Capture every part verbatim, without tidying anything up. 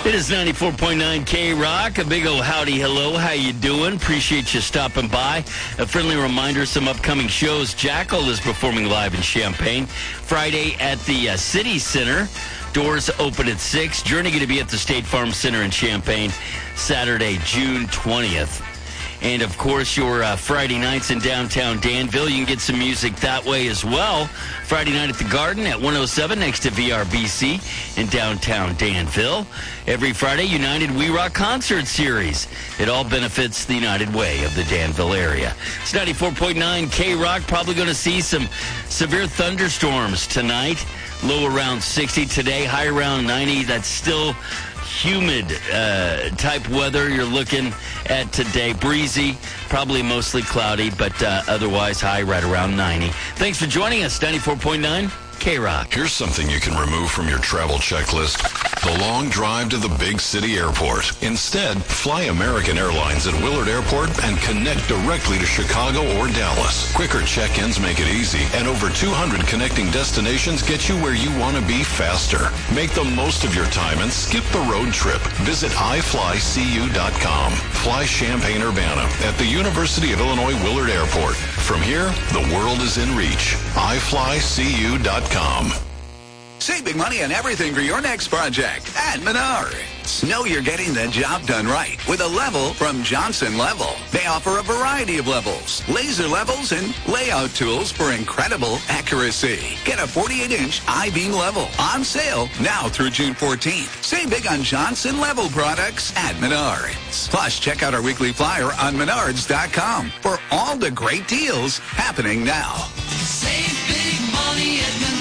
It is ninety-four point nine K-Rock. A big old howdy hello. How you doing? Appreciate you stopping by. A friendly reminder, some upcoming shows. Jackal is performing live in Champaign Friday at the uh, City Center. Doors open at six. Journey going to be at the State Farm Center in Champaign Saturday, June twentieth. And, of course, your uh, Friday nights in downtown Danville. You can get some music that way as well. Friday night at the Garden at one oh seven next to V R B C in downtown Danville. Every Friday, United We Rock Concert Series. It all benefits the United Way of the Danville area. It's ninety-four point nine K-Rock. Probably going to see some severe thunderstorms tonight. Low around sixty today, high around ninety. That's still humid uh, type weather you're looking at today. Breezy, probably mostly cloudy, but uh, otherwise high right around ninety. Thanks for joining us, ninety-four point nine K-Rock. Here's something you can remove from your travel checklist. The long drive to the big city airport. Instead, fly American Airlines at Willard Airport and connect directly to Chicago or Dallas. Quicker check-ins make it easy, and over two hundred connecting destinations get you where you want to be faster. Make the most of your time and skip the road trip. Visit i fly c u dot com. Fly Champaign-Urbana at the University of Illinois Willard Airport. From here, the world is in reach. i fly c u dot com. Save big money on everything for your next project at Menards. Know you're getting the job done right with a level from Johnson Level. They offer a variety of levels, laser levels, and layout tools for incredible accuracy. Get a forty-eight inch I-beam level on sale now through June fourteenth. Save big on Johnson Level products at Menards. Plus, check out our weekly flyer on menards dot com for all the great deals happening now. Save big money at Menards.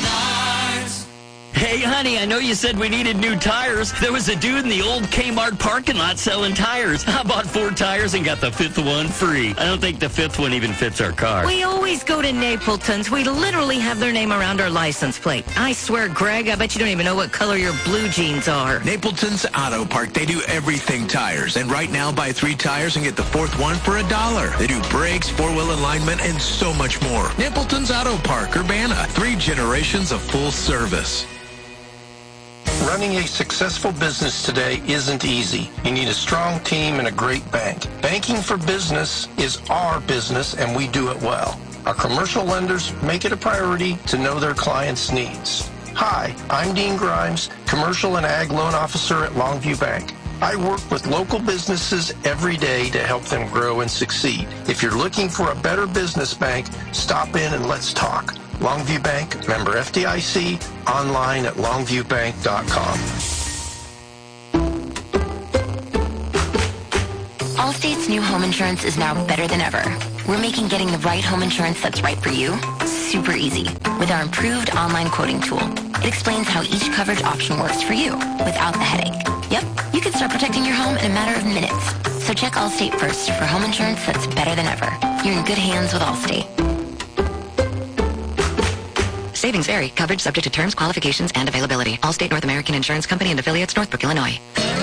Hey, honey, I know you said we needed new tires. There was a dude in the old Kmart parking lot selling tires. I bought four tires and got the fifth one free. I don't think the fifth one even fits our car. We always go to Napleton's. We literally have their name around our license plate. I swear, Greg, I bet you don't even know what color your blue jeans are. Napleton's Auto Park. They do everything tires. And right now, buy three tires and get the fourth one for a dollar. They do brakes, four-wheel alignment, and so much more. Napleton's Auto Park, Urbana. Three generations of full service. Running a successful business today isn't easy. You need a strong team and a great bank. Banking for business is our business, and we do it well. Our commercial lenders make it a priority to know their clients' needs. Hi, I'm Dean Grimes, Commercial and Ag Loan Officer at Longview Bank. I work with local businesses every day to help them grow and succeed. If you're looking for a better business bank, stop in and let's talk. Longview Bank, member F D I C, online at longview bank dot com. Allstate's new home insurance is now better than ever. We're making getting the right home insurance that's right for you super easy with our improved online quoting tool. It explains how each coverage option works for you without the headache. Yep, you can start protecting your home in a matter of minutes. So check Allstate first for home insurance that's better than ever. You're in good hands with Allstate. Savings vary. Coverage subject to terms, qualifications, and availability. Allstate North American Insurance Company and affiliates, Northbrook, Illinois.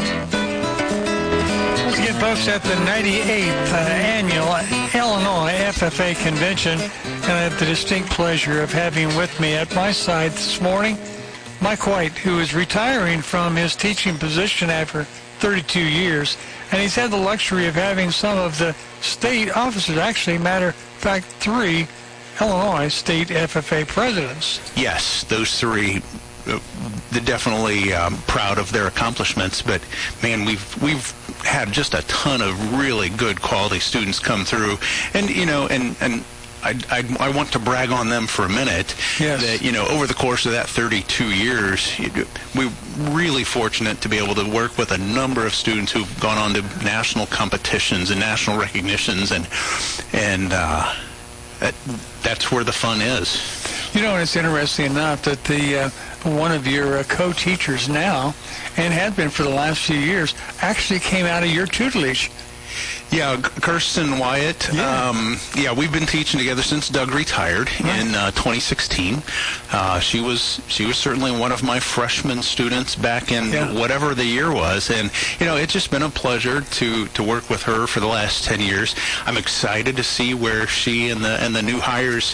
Once again, folks, at the ninety-eighth uh, annual Illinois F F A Convention, and I have the distinct pleasure of having with me at my side this morning Mike White, who is retiring from his teaching position after thirty-two years, and he's had the luxury of having some of the state officers, actually, matter of fact, three Illinois state F F A presidents. Yes, those three, uh, they're definitely um, proud of their accomplishments, but man, we've we've had just a ton of really good quality students come through, and you know, and and I, I, I want to brag on them for a minute. Yes. That, you know, over the course of that thirty-two years, we're really fortunate to be able to work with a number of students who've gone on to national competitions and national recognitions, and and uh, that, that's where the fun is. You know, and it's interesting enough that the uh, one of your uh, co-teachers now, and had been for the last few years, actually came out of your tutelage. Yeah, Kirsten Wyatt. Yeah. Um, yeah, we've been teaching together since Doug retired right. in uh, twenty sixteen. Uh, she was she was certainly one of my freshman students back in yeah. whatever the year was, and you know, it's just been a pleasure to to work with her for the last ten years. I'm excited to see where she and the and the new hires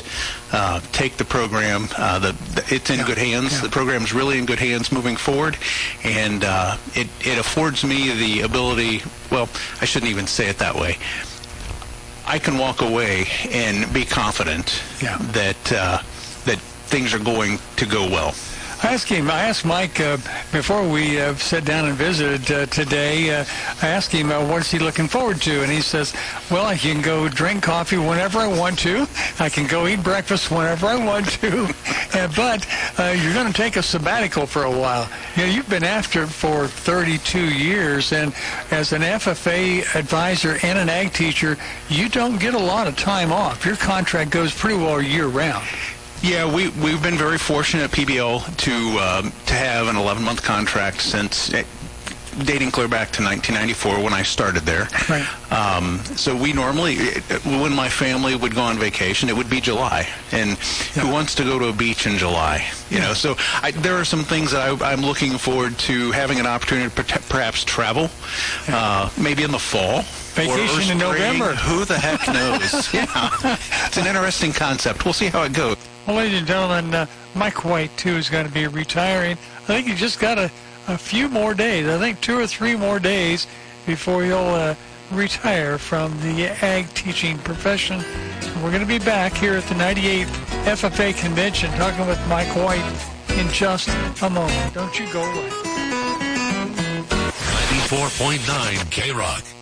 uh, take the program. Uh, the, the, it's in Yeah. good hands. Yeah. The program's really in good hands moving forward, and uh, it, it affords me the ability, well, I shouldn't even say it that way. I can walk away and be confident Yeah. that uh, that things are going to go well. I asked him, I asked Mike uh, before we uh, sat down and visited uh, today, uh, I asked him uh, what's he looking forward to, and he says, well, I can go drink coffee whenever I want to. I can go eat breakfast whenever I want to. uh, but uh, you're going to take a sabbatical for a while. You know, you've been after it for thirty-two years, and as an F F A advisor and an ag teacher, you don't get a lot of time off. Your contract goes pretty well year-round. Yeah, we, we've been very fortunate at P B L to um, to have an eleven-month contract since uh, dating clear back to nineteen ninety-four when I started there. Right. Um, so we normally, when my family would go on vacation, it would be July. And Yeah. who wants to go to a beach in July? You know, so I, there are some things that I, I'm looking forward to having an opportunity to per- perhaps travel, uh, maybe in the fall. Vacation or, or in spring. November. Who the heck knows? Yeah, it's an interesting concept. We'll see how it goes. Well, ladies and gentlemen, uh, Mike White, too, is going to be retiring. I think he just got a, a few more days. I think two or three more days before he'll uh, retire from the ag teaching profession. And we're going to be back here at the ninety-eighth F F A Convention talking with Mike White in just a moment. Don't you go away. ninety-four point nine K-Rock.